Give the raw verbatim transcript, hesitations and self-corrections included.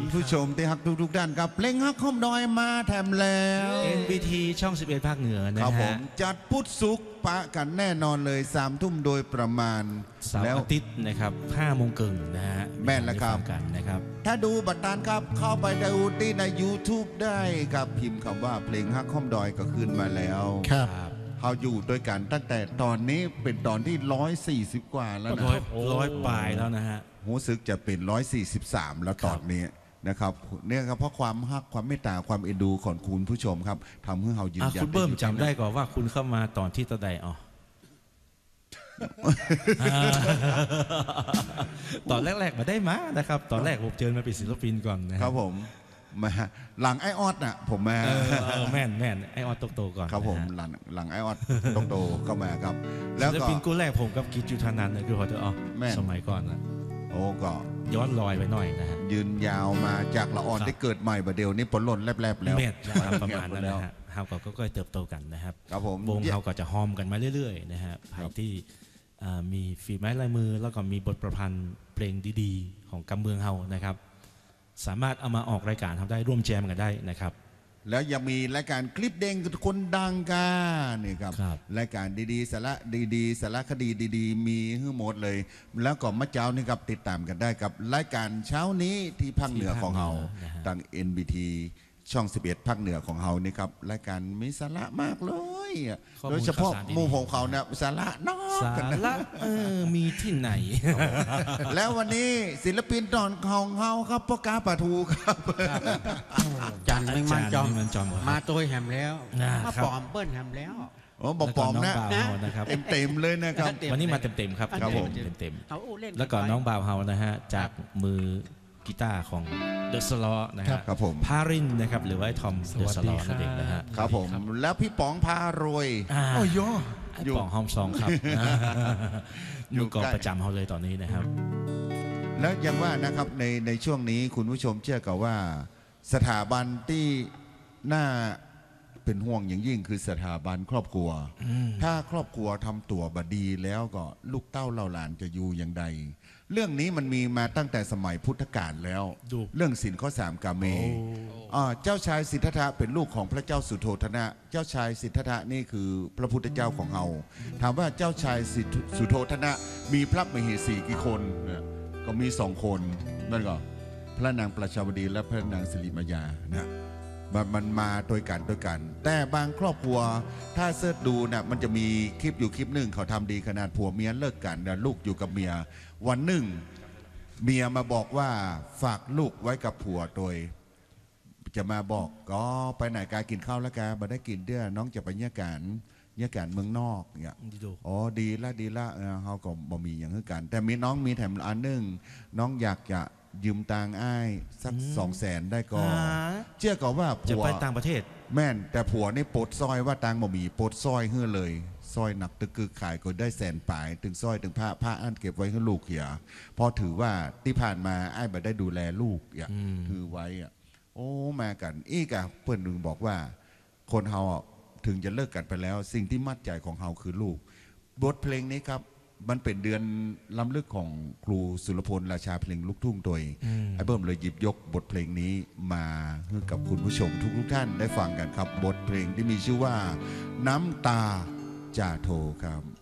ผู้ชมที่ฮักทุกๆด้านกับเพลงฮักข้อมดอยมาแถมแล้วเอ็น บี ที ช่องสิบเอ็ดภาคเหนือนะฮะครับผมจัดพุธศุกร์ปะกันแน่นอนเลยสามทุ่มโดยประมาณเสาร์อาทิตย์นะครับห้าโมงครึ่งนะฮะแม่นแล้วครับกันนะครับถ้าดูบัตรทานครับเข้าไปดูที่ใน YouTube ได้ครับพิมพ์คำว่าเพลงฮักข้อมดอยก็ขึ้นมาแล้วครับเขาอยู่ด้วยกันตั้งแต่ตอนนี้เป็นตอนที่ร้อยสี่สิบกว่าแล้วนะร้อยร้อยปลายแล้วนะฮะรู้สึกจะเป็นร้อยสี่สิบสามแล้วตอนนี้นะครับเนี่ยครับเพราะความฮักความเมตตาความเอ็นดูของคุณผู้ชมครับทำให้เรายืนยันคุณเบิ้มจำได้ก่อนว่าคุณเข้ามาตอนที่ตะไดอ๋อตอนแรกๆมาได้มานะครับตอนแรกผมเจอมาเป็นศิลปินก่อนนะครับผมมาหลังไอออดน่ะผมมาแม่นแม่นไอออดโตๆก่อนครับผมหลังหลังไอออดโตๆเข้ามาครับแล้วศิลปินกูแรกผมกับกิจจุธานันท์คือพอจะอ๋อสมัยก่อนนะโอ้ก็ย้อนรอยไปหน่อยนะฮะยืนยาวมาจากละอ่อนที่เกิดใหม่ประเดี๋ยวนี้ผลหล่นแลบๆแล้วเม็ดประมาณนั้นนะฮะเฮาก็ก็เติบโตกันนะครับครับผมวงเฮาก็จะฮอมกันมาเรื่อยๆนะฮะภายที่มีฝีไม้ลายมือแล้วก็มีบทประพันธ์เพลงดีๆของกำเมืองเฮานะครับสามารถเอามาออกรายการทำได้ร่วมแจมกันได้นะครับแล้วยังมีรายการคลิปเด้งคนดังกันนี่ครับรายการดีๆสาระดีๆสารคดีดีๆมีทั้งหมดเลยแล้วก็มะเจ้านี่ครับติดตามกันได้กับรายการเช้านี้ที่ภาคเหนือของเฮาทาง เอ็น บี ที ช่องสิบเอ็ดภาคเหนือของเฮานี่ครับรายการมีสาระมากเลยโดยเฉพาะหมู่ของเขาเนี่ยสาระน้อยสาระเออมีที่ไหนแล้ววันนี้ศิลปินตอนของเฮาครับปกาปะทูครับจันไม่มันจอมมาตัวแหมแล้วมาปอมเปิ้ลแหมแล้วโอ้บอกปอมนะเต็มเต็มเลยนะครับวันนี้มาเต็มเต็มครับครับผมเต็มๆแล้วก็น้องบ่าวเฮานะฮะจากมือกีตาร์ของเดอะสลอนะฮะครับผมพารินนะครับหรือว่าทอมเดอะสลอนั่นเองนะฮะครับผมแล้วพี่ป๋องพารวยโอ้ยอยู่ป๋องห้องซองครับอยู่กองประจำเขาเลยตอนนี้นะครับแล้วยังว่านะครับในในช่วงนี้คุณผู้ชมเชื่อกับว่าสถาบันที่น่าเป็นห่วงอย่างยิ่งคือสถาบันครอบครัวถ้าครอบครัวทำตัวบดีแล้วก็ลูกเต้าเล่าหลานจะอยู่อย่างใดเรื่องนี้มันมีมาตั้งแต่สมัยพุทธกาลแล้วเรื่องศีลข้อสามกาเมเจ้าชายสิทธัตถะเป็นลูกของพระเจ้าสุโธทนะเจ้าชายสิทธัตถะนี่คือพระพุทธเจ้าของเราถามว่าเจ้าชายสุโธทนะมีพระมเหสีกี่คนก็มีสองคนนั่นก็พระนางประชาวดีและพระนางสิริมายานะมันมาโดยกันโดยกันแต่บางครอบครัวถ้าเสิร์ชดูนะมันจะมีคลิปอยู่คลิปหนึ่งเขาทำดีขนาดผัวเมียเลิกกันนะลูกอยู่กับเมียวันหนึ่งเมียมาบอกว่าฝากลูกไว้กับผัวโดยจะมาบอกก็ไปไหนกากินข้าวแล้วกาบ่ได้กินเด้อน้องจะไปเยี่ยการเยี่ยการเมืองนอกเนี่ยอ๋อดีละดีละเขาก็บ่มีอย่างนี้กันแต่มีน้องมีแถมอันหนึ่งน้องอยากจะยืมตังอ้ายสักสองแสนได้ก็เชื่อก่อนว่าผัวจะไปต่างประเทศแม่นแต่ผัวนี่ปลดซอยว่าตังบ่มีปลดซอยเฮือเลยซอยหนักตึกคือขายก็ได้แสนปลายถึงซอยถึงผ้าผ้าอันเก็บไว้ให้ลูกเหียพอถือว่าที่ผ่านมาไอ้บ่ได้ดูแลลูกอย่างคือไว้อะโอ้มากันอีกอะเพื่อนหนึ่งบอกว่าคนเฮาถึงจะเลิกกันไปแล้วสิ่งที่มัดใจของเฮาคือลูกบทเพลงนี้ครับมันเป็นเดือนล้ำลึกของครูสุรพลราชาเพลงลูกทุ่งโดยไอ้เบิ้มเลยหยิบยกบทเพลงนี้มาให้กับคุณผู้ชมทุกๆท่านได้ฟังกันครับบทเพลงที่มีชื่อว่าน้ำตาจ่าโทครับ